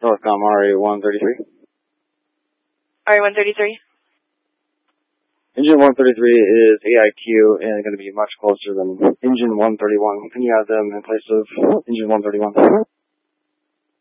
Northcom RA-133. RA-133. Engine 133 is AIQ and going to be much closer than engine 131. Can you have them in place of engine 131?